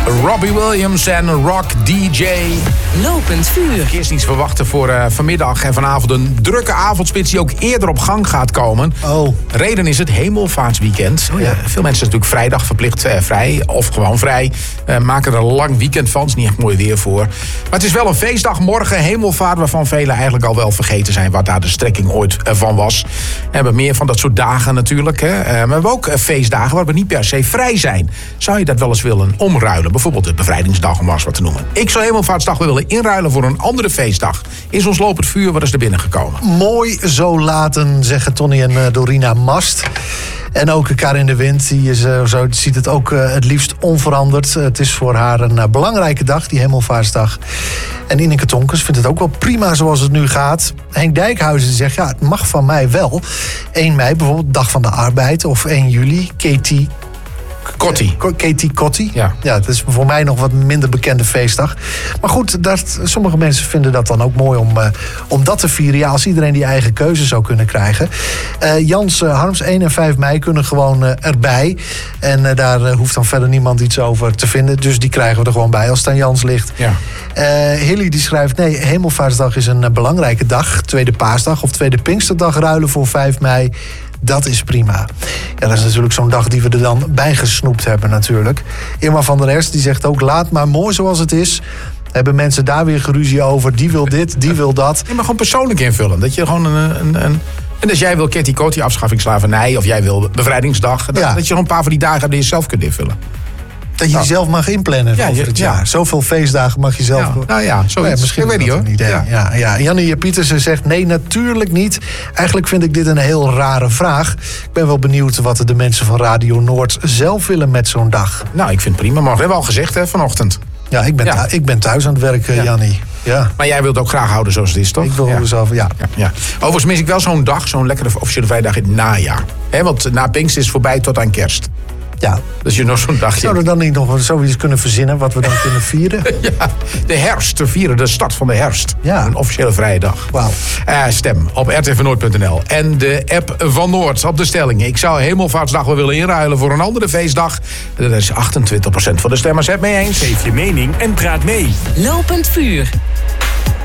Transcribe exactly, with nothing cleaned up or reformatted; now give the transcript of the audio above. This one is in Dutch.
Robbie Williams en Rock D J. Lopend vuur. Eerst verwachten voor uh, vanmiddag en vanavond een drukke avondspits die ook eerder op gang gaat komen. Oh. Reden is het hemelvaartsweekend. Oh, ja. uh, veel mensen zijn natuurlijk vrijdag verplicht uh, vrij of gewoon vrij. Uh, maken er een lang weekend van. Het is niet echt mooi weer voor. Maar het is wel een feestdag morgen, hemelvaart, waarvan velen eigenlijk al wel vergeten zijn wat daar de strekking ooit uh, van was. We hebben meer van dat soort dagen natuurlijk. Hè. Uh, maar we hebben ook uh, feestdagen waar we niet per se vrij zijn. Zou je dat wel eens willen omruilen? Bijvoorbeeld de bevrijdingsdag om maar eens wat te noemen. Ik zou hemelvaartsdag willen inruilen voor een andere feestdag. Is ons lopend vuur wat is er binnengekomen? Mooi zo laten, zeggen Tony en uh, Dorina Mast. En ook Karin de Wind, die is, uh, zo, ziet het ook uh, het liefst onveranderd. Uh, het is voor haar een uh, belangrijke dag, die hemelvaartsdag. En Ineke Tonkes vindt het ook wel prima zoals het nu gaat. Henk Dijkhuizen zegt, ja, het mag van mij wel. één mei bijvoorbeeld, Dag van de Arbeid. Of één juli, Katie... Kotti. Katie Kotti. Ja. ja, het is voor mij nog wat minder bekende feestdag. Maar goed, dat, sommige mensen vinden dat dan ook mooi om, uh, om dat te vieren. Ja, als iedereen die eigen keuze zou kunnen krijgen. Uh, Jans uh, Harms, één en vijf mei kunnen gewoon uh, erbij. En uh, daar uh, hoeft dan verder niemand iets over te vinden. Dus die krijgen we er gewoon bij als het aan Jans ligt. Ja. Uh, Hilly die schrijft, nee, hemelvaartsdag is een uh, belangrijke dag. Tweede paasdag of tweede Pinksterdag ruilen voor vijf mei. Dat is prima. Ja, dat is natuurlijk zo'n dag die we er dan bij gesnoept hebben natuurlijk. Irma van der Erst die zegt ook, laat maar mooi zoals het is. Hebben mensen daar weer geruzie over. Die wil dit, die wil dat. Je mag gewoon persoonlijk invullen. Dat je gewoon een... een, een... En als jij wil Kitty Kotti, afschaffing slavernij, of jij wil bevrijdingsdag, dat, Ja. dat je gewoon een paar van die dagen hebt die je zelf kunt invullen. Dat je Nou. zelf mag inplannen Ja, over je- het ja. jaar. Zoveel feestdagen mag je zelf... Ja, nou ja, zoiets. Ja, misschien Ik weet is niet, dat hoor. een idee. Ja. Ja. Ja, Jannie Pietersen zegt, nee, natuurlijk niet. Eigenlijk vind ik dit een heel rare vraag. Ik ben wel benieuwd wat de mensen van Radio Noord zelf willen met zo'n dag. Nou, ik vind het prima. Maar we hebben al gezegd, hè, vanochtend. Ja, ik ben, Ja. thu- ik ben thuis aan het werken, Ja. Jannie. Ja. Maar jij wilt het ook graag houden zoals het is, toch? Ik wil ja. mezelf, ja. Ja, ja. Overigens mis ik wel zo'n dag, zo'n lekkere officiële vrijdag in het najaar. He, want na Pinkster is het voorbij tot aan kerst. ja. Dus je nog zo'n dagje... Zouden we dan niet nog zoiets kunnen verzinnen wat we dan kunnen vieren? Ja, de herfst, te vieren, de start van de herfst. Ja. Een officiële vrije dag. Wauw. Uh, stem op r t v noord punt n l. En de app van Noord op de stelling. Ik zou hemelvaartsdag wel willen inruilen voor een andere feestdag. Daar is achtentwintig procent van de stemmers het mee eens. Geef je mening en praat mee. Lopend vuur.